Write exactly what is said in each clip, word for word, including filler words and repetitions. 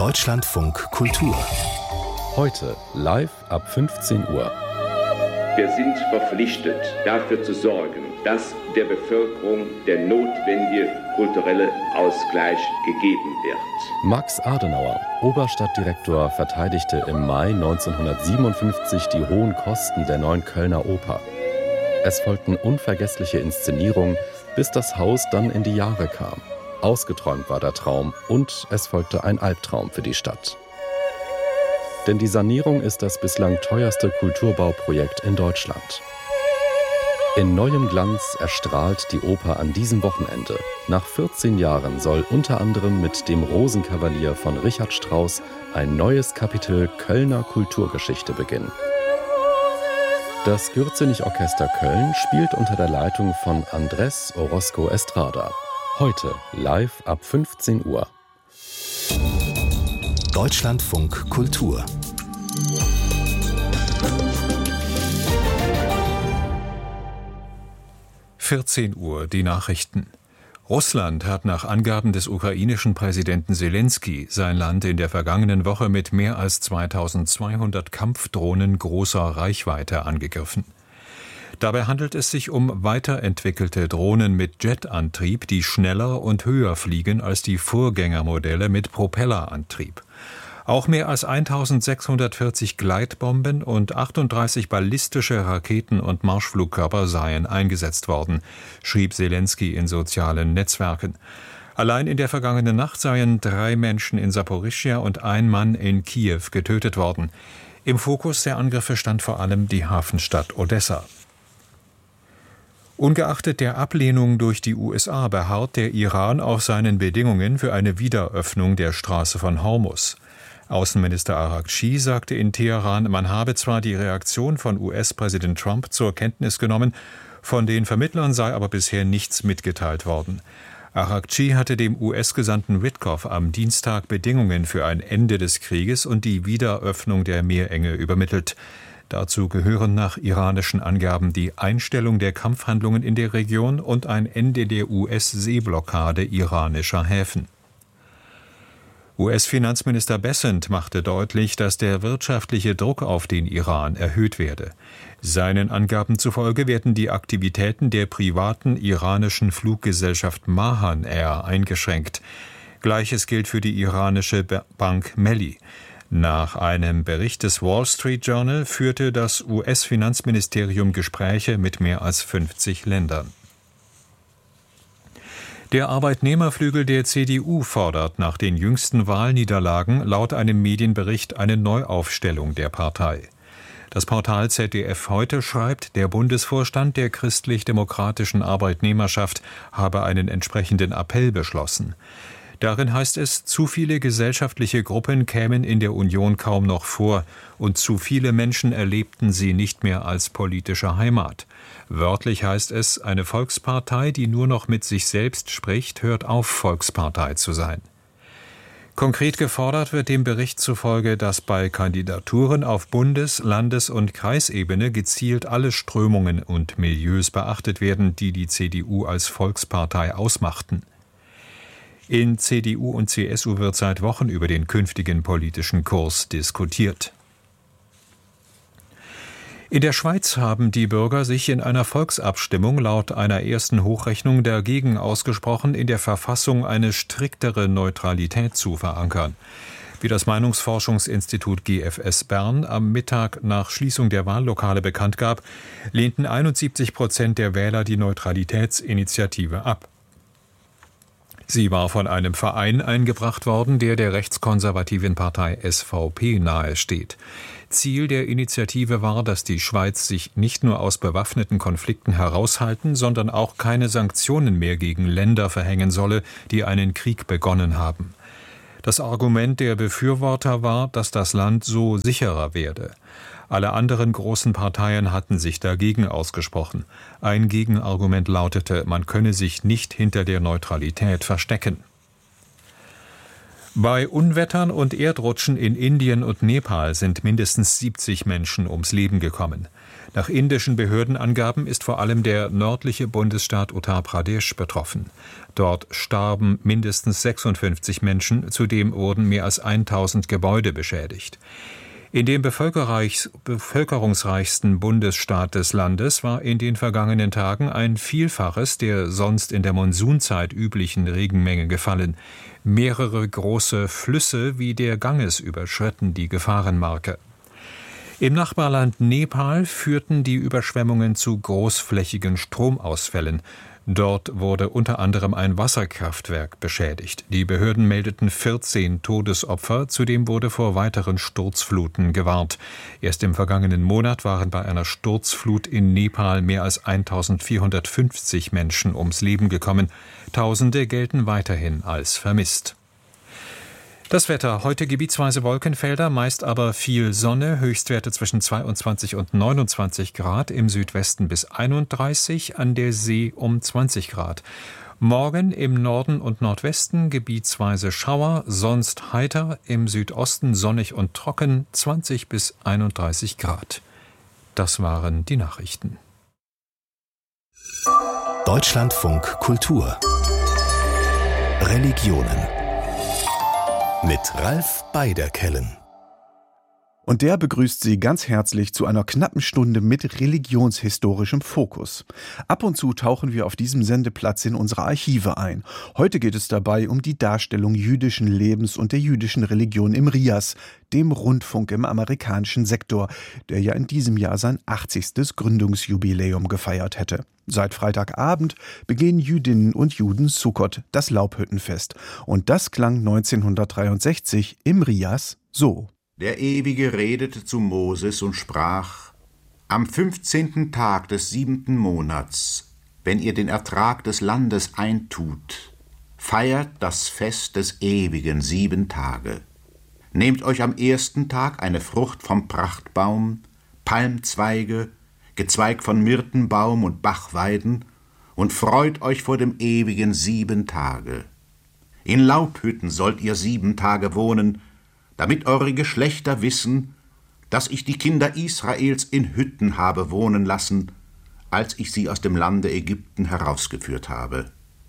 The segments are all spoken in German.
Deutschlandfunk Kultur. Heute live ab fünfzehn Uhr. Wir sind verpflichtet, dafür zu sorgen, dass der Bevölkerung der notwendige kulturelle Ausgleich gegeben wird. Max Adenauer, Oberstadtdirektor, verteidigte im Mai neunzehnhundertsiebenundfünfzig die hohen Kosten der neuen Kölner Oper. Es folgten unvergessliche Inszenierungen, bis das Haus dann in die Jahre kam. Ausgeträumt war der Traum und es folgte ein Albtraum für die Stadt. Denn die Sanierung ist das bislang teuerste Kulturbauprojekt in Deutschland. In neuem Glanz erstrahlt die Oper an diesem Wochenende. Nach vierzehn Jahren soll unter anderem mit dem Rosenkavalier von Richard Strauss ein neues Kapitel Kölner Kulturgeschichte beginnen. Das Gürzenich-Orchester Köln spielt unter der Leitung von Andrés Orozco Estrada. Heute live ab fünfzehn Uhr. Deutschlandfunk Kultur. vierzehn Uhr, die Nachrichten. Russland hat nach Angaben des ukrainischen Präsidenten Selenskyj sein Land in der vergangenen Woche mit mehr als zweitausendzweihundert Kampfdrohnen großer Reichweite angegriffen. Dabei handelt es sich um weiterentwickelte Drohnen mit Jetantrieb, die schneller und höher fliegen als die Vorgängermodelle mit Propellerantrieb. Auch mehr als eintausendsechshundertvierzig Gleitbomben und achtunddreißig ballistische Raketen und Marschflugkörper seien eingesetzt worden, schrieb Selenskyj in sozialen Netzwerken. Allein in der vergangenen Nacht seien drei Menschen in Saporischschja und ein Mann in Kiew getötet worden. Im Fokus der Angriffe stand vor allem die Hafenstadt Odessa. Ungeachtet der Ablehnung durch die U S A beharrt der Iran auf seinen Bedingungen für eine Wiederöffnung der Straße von Hormuz. Außenminister Araghchi sagte in Teheran, man habe zwar die Reaktion von U S-Präsident Trump zur Kenntnis genommen, von den Vermittlern sei aber bisher nichts mitgeteilt worden. Araghchi hatte dem U S-Gesandten Witkoff am Dienstag Bedingungen für ein Ende des Krieges und die Wiederöffnung der Meerenge übermittelt. Dazu gehören nach iranischen Angaben die Einstellung der Kampfhandlungen in der Region und ein Ende der U S-Seeblockade iranischer Häfen. U S-Finanzminister Bessent machte deutlich, dass der wirtschaftliche Druck auf den Iran erhöht werde. Seinen Angaben zufolge werden die Aktivitäten der privaten iranischen Fluggesellschaft Mahan Air eingeschränkt. Gleiches gilt für die iranische Bank Melli. Nach einem Bericht des Wall Street Journal führte das U S-Finanzministerium Gespräche mit mehr als fünfzig Ländern. Der Arbeitnehmerflügel der C D U fordert nach den jüngsten Wahlniederlagen laut einem Medienbericht eine Neuaufstellung der Partei. Das Portal Z D F Heute schreibt, der Bundesvorstand der christlich-demokratischen Arbeitnehmerschaft habe einen entsprechenden Appell beschlossen. Darin heißt es, zu viele gesellschaftliche Gruppen kämen in der Union kaum noch vor und zu viele Menschen erlebten sie nicht mehr als politische Heimat. Wörtlich heißt es, eine Volkspartei, die nur noch mit sich selbst spricht, hört auf, Volkspartei zu sein. Konkret gefordert wird dem Bericht zufolge, dass bei Kandidaturen auf Bundes-, Landes- und Kreisebene gezielt alle Strömungen und Milieus beachtet werden, die die C D U als Volkspartei ausmachten. In C D U und C S U wird seit Wochen über den künftigen politischen Kurs diskutiert. In der Schweiz haben die Bürger sich in einer Volksabstimmung laut einer ersten Hochrechnung dagegen ausgesprochen, in der Verfassung eine striktere Neutralität zu verankern. Wie das Meinungsforschungsinstitut G F S Bern am Mittag nach Schließung der Wahllokale bekannt gab, lehnten einundsiebzig Prozent der Wähler die Neutralitätsinitiative ab. Sie war von einem Verein eingebracht worden, der der rechtskonservativen Partei S V P nahesteht. Ziel der Initiative war, dass die Schweiz sich nicht nur aus bewaffneten Konflikten heraushalten, sondern auch keine Sanktionen mehr gegen Länder verhängen solle, die einen Krieg begonnen haben. Das Argument der Befürworter war, dass das Land so sicherer werde. Alle anderen großen Parteien hatten sich dagegen ausgesprochen. Ein Gegenargument lautete, man könne sich nicht hinter der Neutralität verstecken. Bei Unwettern und Erdrutschen in Indien und Nepal sind mindestens siebzig Menschen ums Leben gekommen. Nach indischen Behördenangaben ist vor allem der nördliche Bundesstaat Uttar Pradesh betroffen. Dort starben mindestens sechsundfünfzig Menschen, zudem wurden mehr als tausend Gebäude beschädigt. In dem bevölkerungsreichsten Bundesstaat des Landes war in den vergangenen Tagen ein Vielfaches der sonst in der Monsunzeit üblichen Regenmenge gefallen. Mehrere große Flüsse wie der Ganges überschritten die Gefahrenmarke. Im Nachbarland Nepal führten die Überschwemmungen zu großflächigen Stromausfällen. Dort wurde unter anderem ein Wasserkraftwerk beschädigt. Die Behörden meldeten vierzehn Todesopfer, zudem wurde vor weiteren Sturzfluten gewarnt. Erst im vergangenen Monat waren bei einer Sturzflut in Nepal mehr als eintausendvierhundertfünfzig Menschen ums Leben gekommen. Tausende gelten weiterhin als vermisst. Das Wetter: heute gebietsweise Wolkenfelder, meist aber viel Sonne, Höchstwerte zwischen zweiundzwanzig und neunundzwanzig Grad, im Südwesten bis einunddreißig, an der See um zwanzig Grad. Morgen im Norden und Nordwesten gebietsweise Schauer, sonst heiter, im Südosten sonnig und trocken, zwanzig bis einunddreißig Grad. Das waren die Nachrichten. Deutschlandfunk Kultur Religionen mit Ralf Beiderkellen. Und der begrüßt Sie ganz herzlich zu einer knappen Stunde mit religionshistorischem Fokus. Ab und zu tauchen wir auf diesem Sendeplatz in unsere Archive ein. Heute geht es dabei um die Darstellung jüdischen Lebens und der jüdischen Religion im R I A S, dem Rundfunk im amerikanischen Sektor, der ja in diesem Jahr sein achtzigstes Gründungsjubiläum gefeiert hätte. Seit Freitagabend begehen Jüdinnen und Juden Sukkot, das Laubhüttenfest. Und das klang neunzehnhundertdreiundsechzig im R I A S so. Der Ewige redete zu Moses und sprach: Am fünfzehnten Tag des siebenten Monats, wenn ihr den Ertrag des Landes eintut, feiert das Fest des Ewigen sieben Tage. Nehmt euch am ersten Tag eine Frucht vom Prachtbaum, Palmzweige, Gezweig von Myrtenbaum und Bachweiden und freut euch vor dem Ewigen sieben Tage. In Laubhütten sollt ihr sieben Tage wohnen, damit eure Geschlechter wissen, dass ich die Kinder Israels in Hütten habe wohnen lassen, als ich sie aus dem Lande Ägypten herausgeführt habe.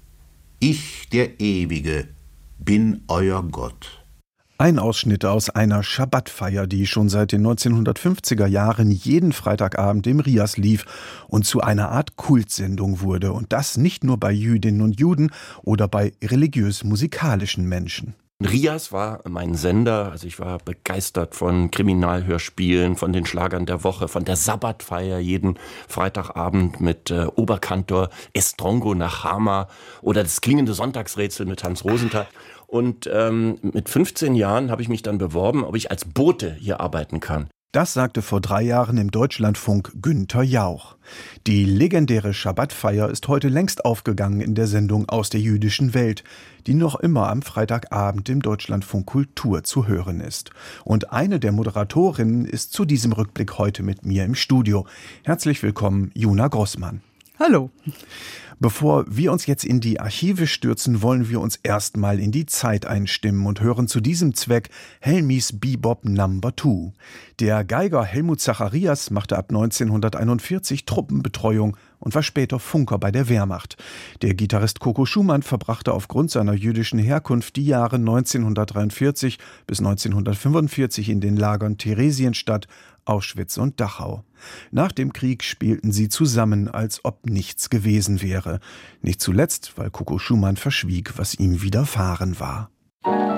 Ich, der Ewige, bin euer Gott. Ein Ausschnitt aus einer Schabbatfeier, die schon seit den neunzehnhundertfünfziger Jahren jeden Freitagabend im R I A S lief und zu einer Art Kultsendung wurde. Und das nicht nur bei Jüdinnen und Juden oder bei religiös-musikalischen Menschen. R I A S war mein Sender, also ich war begeistert von Kriminalhörspielen, von den Schlagern der Woche, von der Sabbatfeier jeden Freitagabend mit äh, Oberkantor Estrongo nach Hama oder das klingende Sonntagsrätsel mit Hans Rosenthal. Und ähm, mit fünfzehn Jahren habe ich mich dann beworben, ob ich als Bote hier arbeiten kann. Das sagte vor drei Jahren im Deutschlandfunk Günther Jauch. Die legendäre Schabbatfeier ist heute längst aufgegangen in der Sendung Aus der jüdischen Welt, die noch immer am Freitagabend im Deutschlandfunk Kultur zu hören ist. Und eine der Moderatorinnen ist zu diesem Rückblick heute mit mir im Studio. Herzlich willkommen, Juna Grossmann. Hallo. Bevor wir uns jetzt in die Archive stürzen, wollen wir uns erstmal in die Zeit einstimmen und hören zu diesem Zweck Helmis Bebop Number Two. Der Geiger Helmut Zacharias machte ab neunzehnhunderteinundvierzig Truppenbetreuung und war später Funker bei der Wehrmacht. Der Gitarrist Coco Schumann verbrachte aufgrund seiner jüdischen Herkunft die Jahre neunzehnhundertdreiundvierzig bis neunzehnhundertfünfundvierzig in den Lagern Theresienstadt, Auschwitz und Dachau. Nach dem Krieg spielten sie zusammen, als ob nichts gewesen wäre. Nicht zuletzt, weil Coco Schumann verschwieg, was ihm widerfahren war.